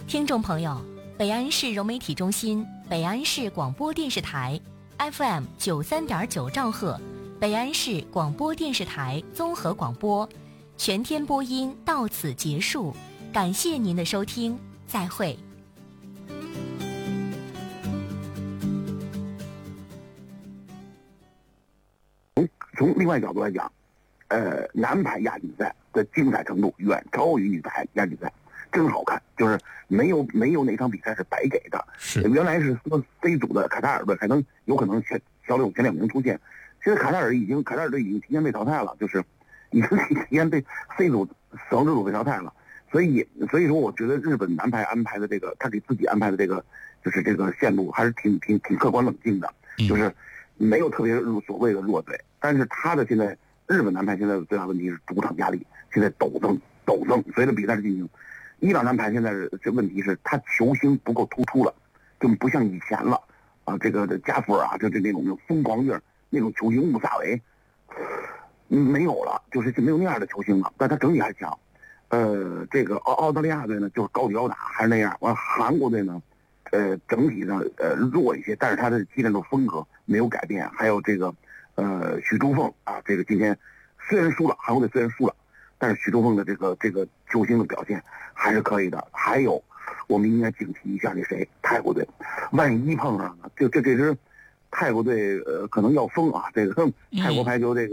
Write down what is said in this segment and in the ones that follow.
听众朋友，北安市融媒体中心、北安市广播电视台 FM 93.9兆赫，北安市广播电视台综合广播全天播音到此结束，感谢您的收听，再会。 从另外角度来讲，男排亚锦赛的精彩程度远超于女排亚锦赛，真好看，就是没有哪场比赛是白给的。 是原来是说 C 组的卡塔尔队还能有可能小组前2名出现，现在卡塔尔队已经提前被淘汰了，就是已经提前被 C 组死亡之组被淘汰了。所以说，我觉得日本男排安排的这个，他给自己安排的这个，就是这个线路还是挺客观冷静的，就是没有特别所谓的弱队。但是他的现在日本男排现在的最大问题是主场压力现在陡增，随着比赛的进行，伊朗男排现在这问题是他球星不够突出了，就不像以前了啊，这个加夫尔啊，这那种疯狂劲儿那种球星，穆萨维没有了，就是没有那样的球星了，但他整体还强。这个澳大利亚队呢就是高举高打还是那样，完韩国队呢整体呢弱一些，但是他的技战术风格没有改变。还有这个许朱凤啊，这个今天虽然输了，韩国队虽然输了，但是许朱凤的这个球星的表现还是可以的。还有我们应该警惕一下那谁泰国队，万一碰上了，这支泰国队可能要疯啊！这个泰国排球这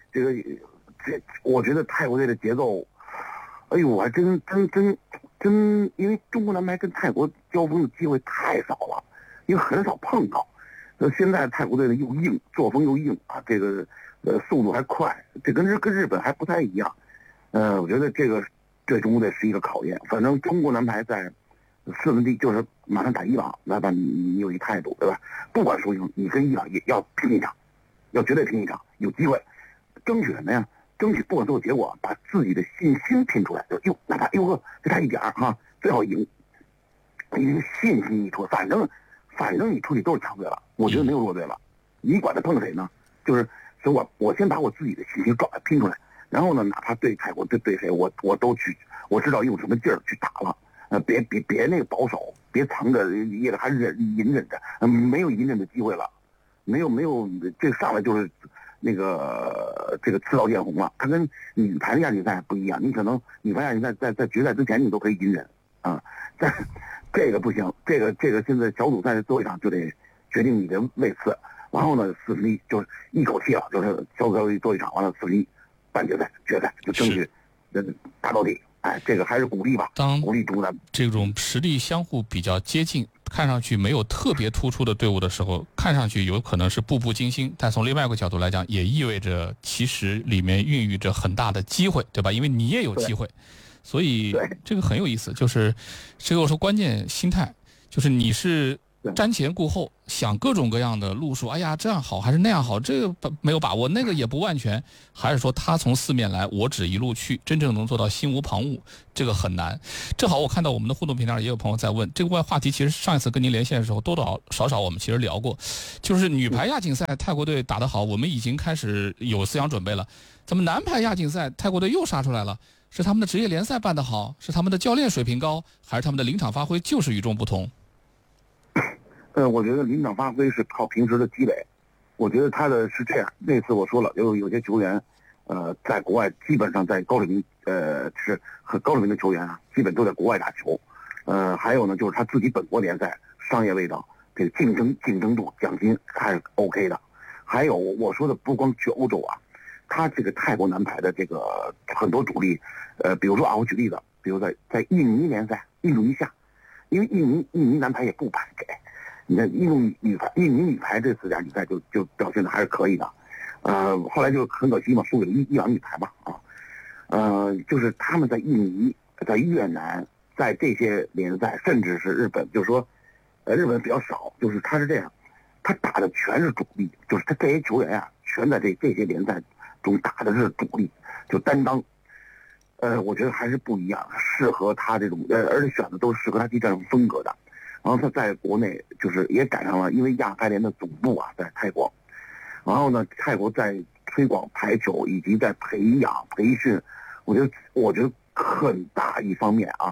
我觉得泰国队的节奏，哎呦，我还真，因为中国男排跟泰国交锋的机会太少了，因为很少碰到。现在泰国队的又硬，作风又硬啊，这个速度还快，这跟日本还不太一样。我觉得这个对中国队是一个考验。反正中国男排在4分之一就是马上打伊朗，来吧，你有一态度，对吧？不管输赢，你跟伊朗也要拼一场，要绝对拼一场，有机会，争取什么呀？争取不管最后结果，把自己的信心拼出来。哪怕就差一点哈，最好赢。你这个信心一出，反正你出去都是强队了，我觉得没有弱队了。你管他碰谁呢？就是所以我先把我自己的信心状态拼出来，然后呢，哪怕对泰国对谁，我都去，我知道用什么劲儿去打了。别那个保守，别藏着掖着，还隐忍着，没有隐忍的机会了，没有，这上来就是那个这个刺刀见红了。他跟女排的亚锦赛不一样，你可能女排亚锦赛在决赛之前你都可以隐忍啊，但这个不行，这个现在小组赛的最后一场就得决定你的位次，然后呢4分之一就是一口气了，就是小组赛最后一场完了4分之一半决赛决赛就争取打到底。哎，这个还是鼓励吧，鼓励中国男排。 这种实力相互比较接近，看上去没有特别突出的队伍的时候，看上去有可能是步步惊心，但从另外一个角度来讲，也意味着其实里面孕育着很大的机会，对吧？因为你也有机会，所以这个很有意思。就是这个我说关键心态，就是你是瞻前顾后，想各种各样的路数，哎呀这样好还是那样好，这个没有把握，那个也不万全，还是说他从4面来，我只一路去，真正能做到心无旁骛，这个很难。正好我看到我们的互动平台上也有朋友在问这个话题，其实上一次跟您连线的时候多多少少我们其实聊过，就是女排亚锦赛泰国队打得好，我们已经开始有思想准备了，咱们男排亚锦赛泰国队又杀出来了，是他们的职业联赛办得好，是他们的教练水平高，还是他们的临场发挥就是与众不同？ 我觉得临场发挥是靠平时的积累。我觉得他的是这样，那次我说了，有些球员，在国外基本上在高水平，是和高水平的球员啊，基本都在国外打球。还有呢，就是他自己本国联赛商业味道，这个竞争度奖金还是 OK 的。还有我说的不光去欧洲啊，他这个泰国男排的这个很多主力，比如说啊，我举例子，比如在印尼联赛，印度尼西亚，因为印尼男排也不白给。你看印尼女排这次亚锦赛就表现的还是可以的，后来就很可惜嘛，输给了伊朗女排嘛就是他们在印尼、在越南、在这些联赛，甚至是日本，就是说，日本比较少，就是他是这样，他打的全是主力，就是他这些球员啊，全在这些联赛中打的是主力，就担当。我觉得还是不一样，适合他这种，而且选的都是适合他技战术风格的。然后他在国内就是也赶上了，因为亚排联的总部啊在泰国，然后呢，泰国在推广排球以及在培养培训，我觉得很大一方面啊，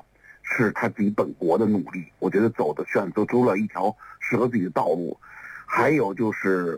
是他自己本国的努力，我觉得选择出了一条适合自己的道路。还有就是，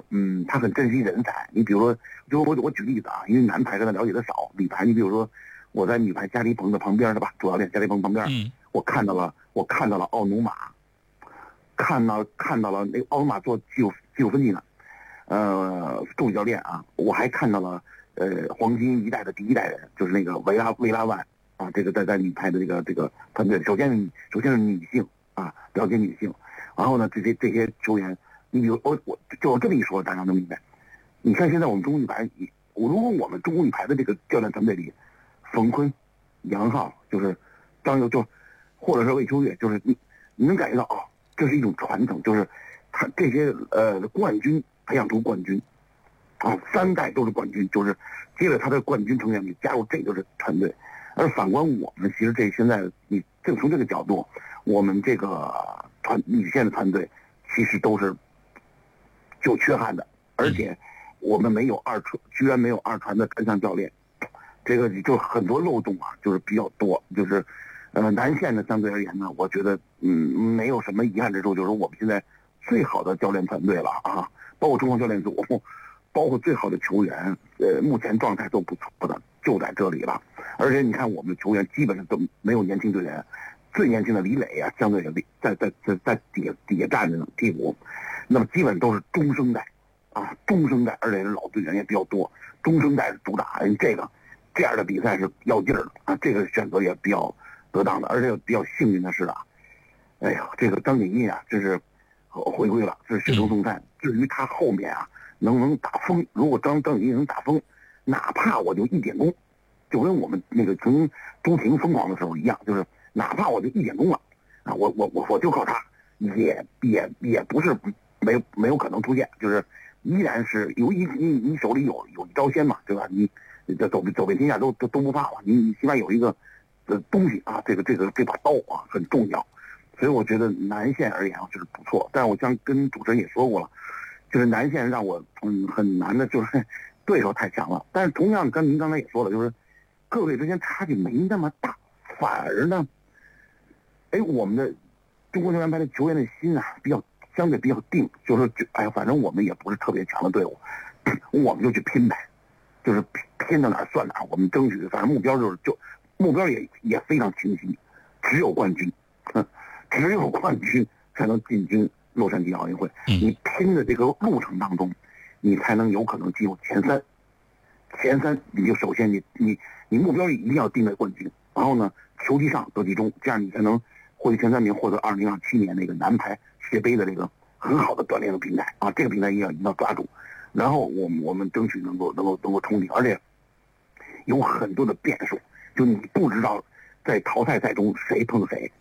他很珍惜人才。你比如说，就我举例子啊，因为男排跟他了解的少，女排你比如说我在女排加利鹏的旁边是吧？主教练加利鹏旁边，我看到了奥努马，看到了那个奥努马做技术分析呢，助理教练啊，我还看到了黄金一代的第一代人，就是那个维拉万啊，这个在女排的这个团队，首先是女性啊，了解女性，然后呢这些球员。你比如我这么一说，大家能明白。你看现在我们中国女排，如果我们中国女排的这个教练团队里，冯坤、杨浩，就是张佑，或者是魏秋月，就是你能感觉到这是一种传承，就是他这些冠军培养出冠军，3代都是冠军，就是接着他的冠军成员里加入这个团队。而反观我们，其实现在你正从这个角度，我们这个女线的团队其实都是。就缺憾的，而且我们居然没有二传的专项教练，这个就很多漏洞啊，就是比较多。就是南线的相对而言呢，我觉得没有什么遗憾之处，就是我们现在最好的教练团队了啊，包括中国教练组，包括最好的球员，目前状态都不错的，就在这里了。而且你看我们的球员基本上都没有年轻队员，最年轻的李磊啊，相对在底下站着呢，替补。那么基本都是中生代，中生代，而且是老队员也比较多，中生代主打，这样的比赛是要劲儿的啊，这个选择也比较得当的，而且比较幸运的是哎呀，这个张景毅啊，这是回归了，是雪中送炭。至于他后面啊能不能打疯，如果张景毅能打疯，哪怕我就1点攻，就跟我们那个从朱婷疯狂的时候一样，就是哪怕我就1点攻了啊，我就靠他，也不是。没有可能出现，就是依然是你手里有一招先嘛，对吧？你这走遍天下都不怕了，你起码有一个东西啊，这把刀啊很重要，所以我觉得南线而言就是不错。但是我像跟主持人也说过了，就是南线让我很难的，就是对手太强了。但是同样跟您刚才也说了，就是各队之间差距没那么大，反而呢，我们的中国男排的球员的心啊相对比较定，就是反正我们也不是特别强的队伍，我们就去拼呗，就是拼到哪儿算哪儿，我们争取，反正目标目标也非常清晰，只有冠军，只有冠军才能进军洛杉矶奥运会。你拼的这个路程当中，你才能有可能进入前三，你就首先你目标一定要定在冠军，然后呢球技上得集中，这样你才能获得前3名，获得2027年那个男排世界杯的这个很好的锻炼的平台啊，这个平台一定要抓住，然后我们争取能够冲顶，而且有很多的变数，就你不知道在淘汰赛中谁碰谁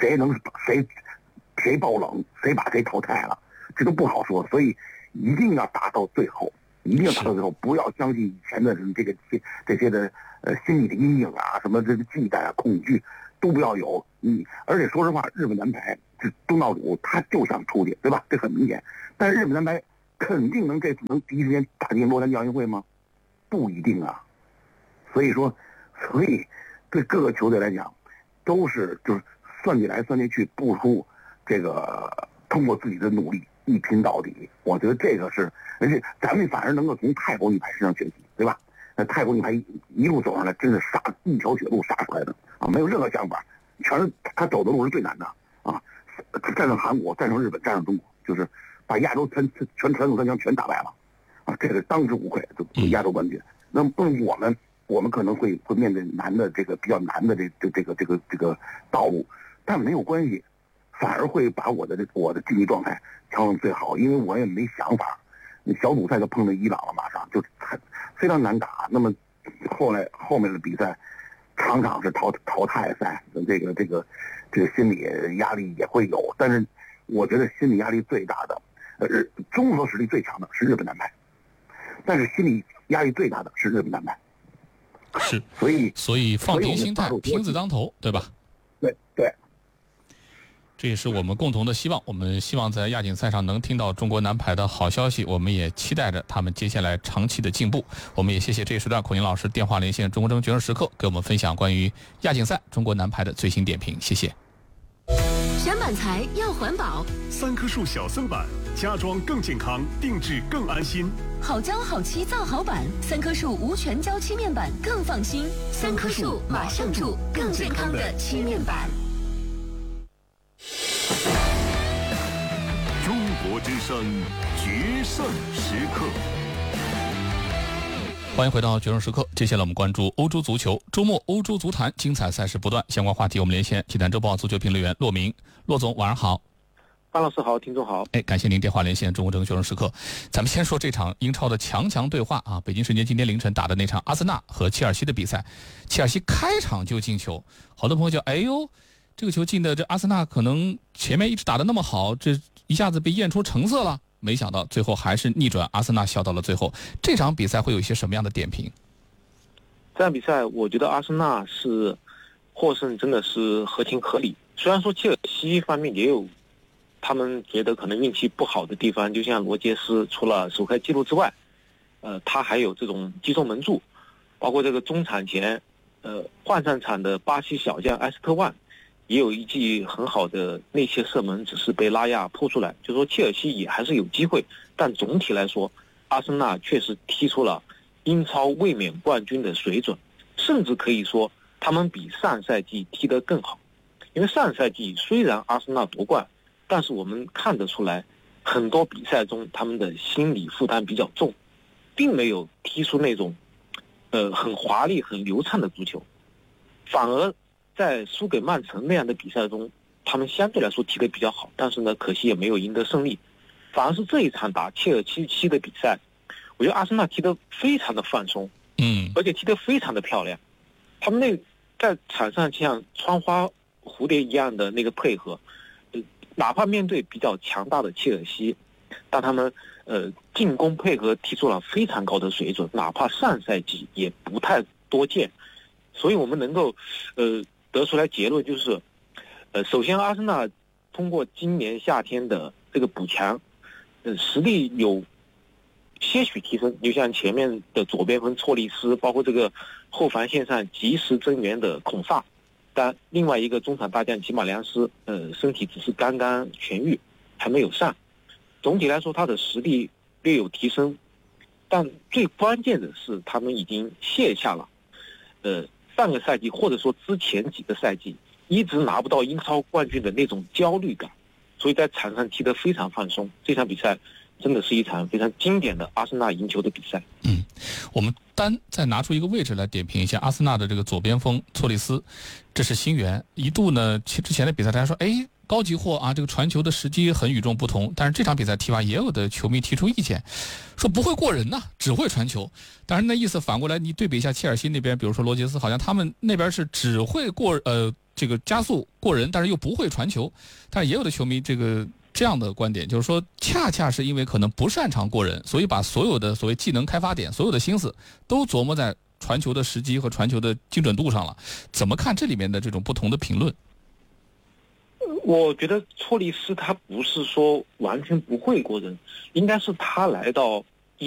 爆冷，谁把谁淘汰了，这都不好说，所以一定要打到最后，不要相信以前的这些的心理的阴影啊，什么这个忌惮啊、恐惧都不要有。而且说实话，日本男排这东道主他就想出去，对吧？这很明显。但是日本男排肯定能第一时间打进洛杉矶奥运会吗？不一定啊。所以对各个球队来讲，都是就是算计来算计去，不如这个通过自己的努力一拼到底。我觉得这个是，而且咱们反而能够从泰国女排身上学习，对吧？那泰国女排一路走上来，真是一条血路杀出来的啊，没有任何想法，全是他走的路是最难的啊！战胜韩国，战胜日本，战胜中国，就是把亚洲全传统3强全打败了啊！这个当之无愧，亚洲冠军。那么我们可能会面对这个比较难的这个道路，但没有关系，反而会把我的竞技状态调整最好，因为我也没想法。小组赛就碰到伊朗了，马上就非常难打。那么后面的比赛场场是淘汰赛，这个心理压力也会有。但是我觉得心理压力最大的，综合实力最强的是日本男排，但是心理压力最大的是日本男排。 是， 所以放平心态，拼字当头，对吧？ 对。 这也是我们共同的希望。我们希望在亚锦赛上能听到中国男排的好消息，我们也期待着他们接下来长期的进步。我们也谢谢这一时段孔颖老师电话连线中国决胜时刻，给我们分享关于亚锦赛中国男排的最新点评。谢谢。 选板材要环保 ，3棵树小森板，家装更健康，定制更安心。 好胶好漆造好板，3棵树无全胶漆面板更放心。3棵树马上住更健康的漆面板。 中国之声决胜时刻。 欢迎回到决胜时刻，接下来我们关注欧洲足球。周末欧洲足坛精彩赛事不断，相关话题我们连线体坛周报足球评论员骆明。骆总晚上好。 范老师好，听众好。 感谢您电话连线中国决胜时刻。咱们先说这场英超的强对话啊，北京时间今天凌晨打的那场阿森纳和切尔西的比赛。切尔西开场就进球，好多朋友就哎呦，这个球进的这阿森纳可能前面一直打得那么好，这一下子被验出成色了。没想到最后还是逆转，阿森纳笑到了最后。这场比赛会有一些什么样的点评？ 这场比赛我觉得阿森纳是获胜真的是合情合理，虽然说切尔西方面也有他们觉得可能运气不好的地方，就像罗杰斯除了首开纪录之外，他还有这种击中门柱，包括这个中场前换上场的巴西小将埃斯特万也有一记很好的内切射门，只是被拉亚扑出来。就说切尔西也还是有机会，但总体来说，阿森纳确实踢出了英超卫冕冠军的水准，甚至可以说他们比上赛季踢得更好。因为上赛季虽然阿森纳夺冠，但是我们看得出来，很多比赛中他们的心理负担比较重，并没有踢出那种很华丽很流畅的足球，反而在输给曼城那样的比赛中，他们相对来说踢得比较好，但是呢，可惜也没有赢得胜利。反而是这一场打切尔西的比赛，我觉得阿森纳踢得非常的放松，而且踢得非常的漂亮。他们在场上像穿花蝴蝶一样的那个配合，哪怕面对比较强大的切尔西，但他们进攻配合踢出了非常高的水准，哪怕上赛季也不太多见。所以我们能够得出来结论就是，首先阿森纳通过今年夏天的这个补强，实力有些许提升，就像前面的左边锋错利斯，包括这个后防线上及时增援的孔萨，但另外一个中场大将吉马良斯，身体只是刚刚痊愈，还没有上。总体来说，他的实力略有提升，但最关键的是，他们已经卸下了，上个赛季或者说之前几个赛季一直拿不到英超冠军的那种焦虑感，所以在场上踢得非常放松。这场比赛真的是一场非常经典的阿森纳赢球的比赛。 我们单再拿出一个位置来点评一下阿森纳的这个左边锋错利斯，这是新援，一度呢之前的比赛大家说高级货啊，这个传球的时机很与众不同。但是这场比赛踢完，也有的球迷提出意见，说不会过人呐，只会传球。当然那意思反过来，你对比一下切尔西那边，比如说罗杰斯，好像他们那边是只会过这个加速过人，但是又不会传球。但是也有的球迷这样的观点，就是说恰恰是因为可能不擅长过人，所以把所有的所谓技能开发点，所有的心思都琢磨在传球的时机和传球的精准度上了。怎么看这里面的这种不同的评论？ 我觉得错利斯他不是说完全不会过人，应该是他来到